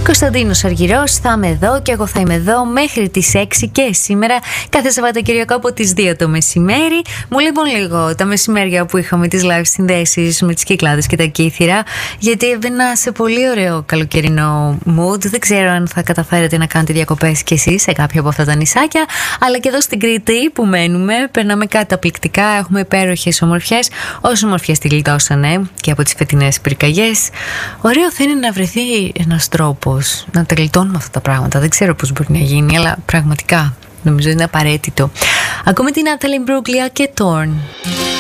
Κωνσταντίνος Αργυρός, θα είμαι εδώ και εγώ θα είμαι εδώ μέχρι τις 6 και σήμερα κάθε Σαββατοκυριακό από τις 2 το μεσημέρι. Μου λείπουν λίγο τα μεσημέρια που είχαμε τις live συνδέσεις με τις Κυκλάδες και τα Κύθυρα, γιατί έμπαινα σε πολύ ωραίο καλοκαιρινό mood. Δεν ξέρω αν θα καταφέρετε να κάνετε διακοπές κι εσείς σε κάποια από αυτά τα νησάκια, αλλά και εδώ στην Κρήτη που μένουμε περνάμε καταπληκτικά, έχουμε υπέροχες ομορφιές. Όσες ομορφιές τη γλιτώσανε και από τις φετινές πυρκαγιές, ωραίο θα είναι να βρεθεί ένας τρόπος να τα γλιτώνουμε αυτά τα πράγματα. Δεν ξέρω πώς μπορεί να γίνει, αλλά πραγματικά νομίζω είναι απαραίτητο. Ακούμε την Natalie Imbruglia και Torn.